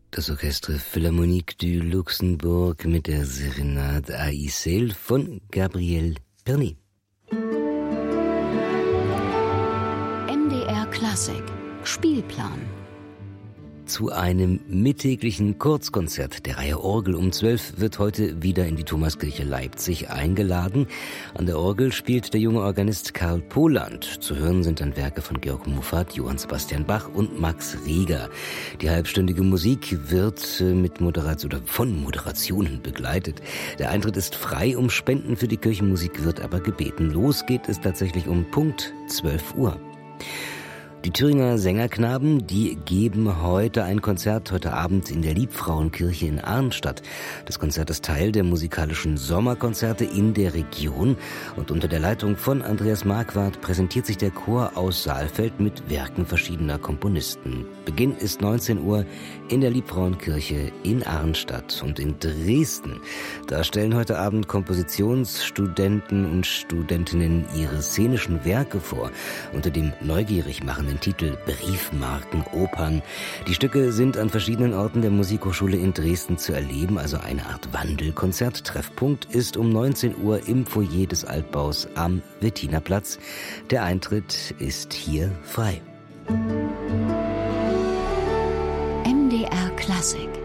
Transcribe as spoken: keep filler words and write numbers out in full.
Das Orchestre Philharmonique du Luxembourg mit der Serenade à Iselle von Gabriel Perny. M D R Klassik Spielplan. Zu einem mittäglichen Kurzkonzert der Reihe Orgel um zwölf wird heute wieder in die Thomaskirche Leipzig eingeladen. An der Orgel spielt der junge Organist Karl Poland. Zu hören sind dann Werke von Georg Muffat, Johann Sebastian Bach und Max Reger. Die halbstündige Musik wird mit Moderation oder von Moderationen begleitet. Der Eintritt ist frei, um Spenden für die Kirchenmusik wird aber gebeten. Los geht es tatsächlich um Punkt zwölf Uhr. Die Thüringer Sängerknaben, die geben heute ein Konzert, heute Abend in der Liebfrauenkirche in Arnstadt. Das Konzert ist Teil der musikalischen Sommerkonzerte in der Region. Und unter der Leitung von Andreas Marquardt präsentiert sich der Chor aus Saalfeld mit Werken verschiedener Komponisten. Beginn ist neunzehn Uhr in der Liebfrauenkirche in Arnstadt. Und in Dresden, da stellen heute Abend Kompositionsstudenten und Studentinnen ihre szenischen Werke vor, unter dem neugierig machen den Titel Briefmarken Opern. Die Stücke sind an verschiedenen Orten der Musikhochschule in Dresden zu erleben, also eine Art Wandelkonzert. Treffpunkt ist um neunzehn Uhr im Foyer des Altbaus am Wettinerplatz. Der Eintritt ist hier frei. M D R Klassik